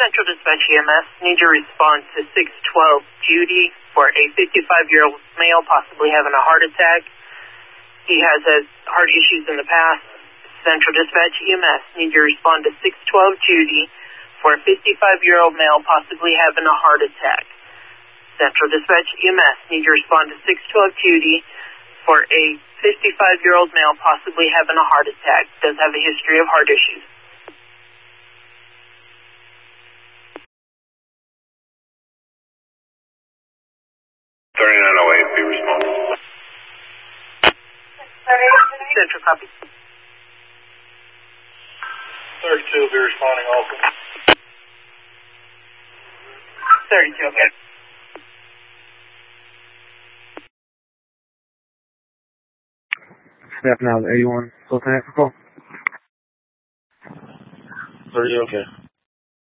Central Dispatch EMS, need you to respond to 612 Judy for a 55-year-old male possibly having a heart attack. He has had heart issues in the past. Central Dispatch EMS, need you to respond to 612 Judy for a 55-year-old male possibly having a heart attack. Central Dispatch EMS, need you to respond to 612 Judy for a 55-year-old male possibly having a heart attack. Does have a history of heart issues. Be responsible. Central copy. 32 will be responding also. 32, okay. Step now, 81, Sultan Africa. 30, okay.